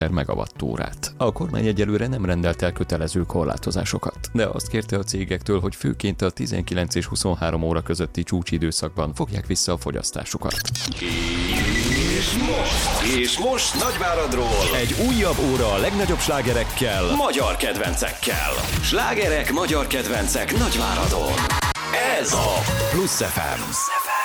megawattórát. A kormány egyelőre nem rendelt el kötelező korlátozásokat, de azt kérte a cégektől, hogy főként a 19 és 23 óra közötti csúcsidőszakban fogják vissza a fogyasztásukat. És most Nagyváradról egy újabb óra a legnagyobb slágerekkel, magyar kedvencekkel. Slágerek, magyar kedvencek Nagyváradon. Ez a Plusz FM.